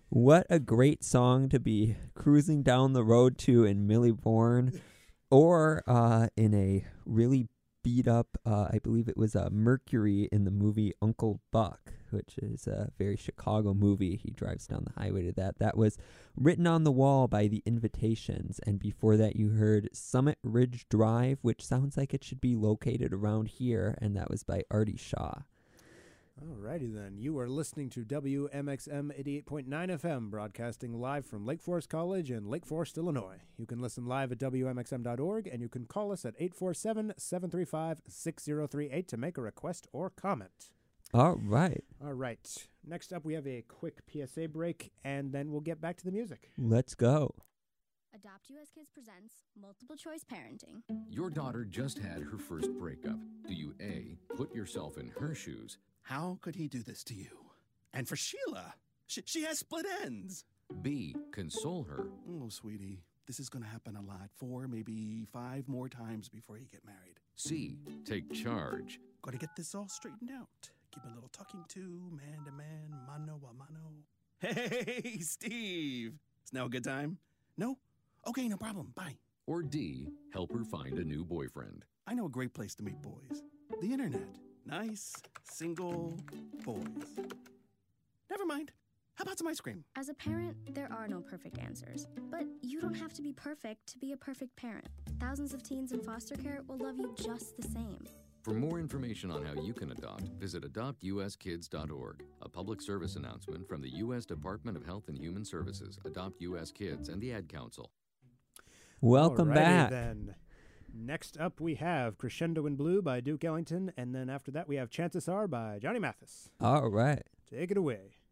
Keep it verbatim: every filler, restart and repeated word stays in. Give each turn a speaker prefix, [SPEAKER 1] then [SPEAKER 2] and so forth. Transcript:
[SPEAKER 1] What a great song to be cruising down the road to in Millie Bourne, or uh, in a really beat up, uh, I believe it was uh, Mercury in the movie Uncle Buck, which is a very Chicago movie. He drives down the highway to that. That was Written on the Wall by The Invitations. And before that, you heard Summit Ridge Drive, which sounds like it should be located around here. And that was by Artie Shaw.
[SPEAKER 2] Alrighty then. You are listening to W M X M eighty-eight point nine F M, broadcasting live from Lake Forest College in Lake Forest, Illinois. You can listen live at W M X M dot org, and you can call us at eight four seven, seven three five, six zero three eight to make a request or comment.
[SPEAKER 1] All right.
[SPEAKER 2] All right. Next up, we have a quick P S A break, and then we'll get back to the music.
[SPEAKER 1] Let's go.
[SPEAKER 3] Adopt U S Kids presents Multiple Choice Parenting.
[SPEAKER 4] Your daughter just had her first breakup. Do you A, put yourself in her shoes?
[SPEAKER 5] How could he do this to you? And for Sheila, she, she has split ends.
[SPEAKER 4] B, console her?
[SPEAKER 5] Oh, sweetie, this is going to happen a lot. Four, maybe five more times before you get married.
[SPEAKER 4] C, take charge?
[SPEAKER 5] Got to get this all straightened out. Give a little talking to, man to man, mano a mano. Hey, Steve. Is now a good time? No? Okay, no problem. Bye.
[SPEAKER 4] Or D, help her find a new boyfriend?
[SPEAKER 5] I know a great place to meet boys. The internet. Nice, single boys. Never mind. How about some ice cream?
[SPEAKER 3] As a parent, there are no perfect answers. But you don't have to be perfect to be a perfect parent. Thousands of teens in foster care will love you just the same.
[SPEAKER 4] For more information on how you can adopt, visit adopt u s kids dot org. A public service announcement from the U S Department of Health and Human Services, Adopt U S Kids, and the Ad Council.
[SPEAKER 1] Welcome
[SPEAKER 2] Alrighty
[SPEAKER 1] back.
[SPEAKER 2] Then. Next up, we have Crescendo in Blue by Duke Ellington, and then after that, we have Chances Are by Johnny Mathis.
[SPEAKER 1] All right.
[SPEAKER 2] Take it away.